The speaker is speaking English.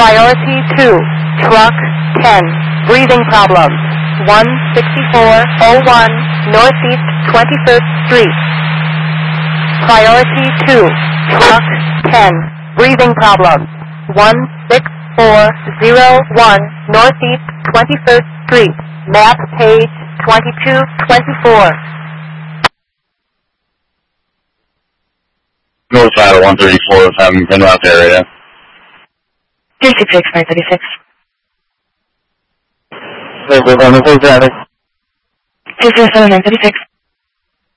Priority 2, truck 10, breathing problems, 16401 Northeast 21st Street. Priority 2, truck 10, breathing problems, 16401 Northeast 21st Street. Map page 2224. North side of 134 is having been out area. 366, 536. We're on the 207, 936.